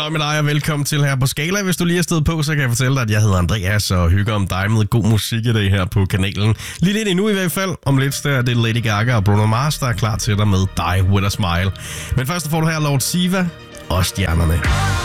Så med dig og velkommen til her på Skala. Hvis du lige er stedet på, så kan jeg fortælle dig, at jeg hedder Andreas og hygger om dig med god musik i dag her på kanalen. Lige lidt endnu i hvert fald. Om lidt der er det Lady Gaga og Bruno Mars, der er klar til dig med Die With A Smile. Men først får du her Lord Siva og Stjernerne.